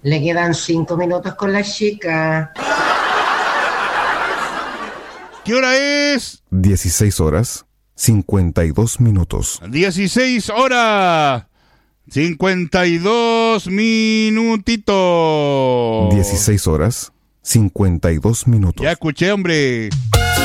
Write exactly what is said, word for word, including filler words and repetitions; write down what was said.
Le quedan cinco minutos con la chica. ¿Qué hora es? dieciséis horas, cincuenta y dos minutos. dieciséis horas, cincuenta y dos minutitos. dieciséis horas, cincuenta y dos minutos. Ya escuché, hombre.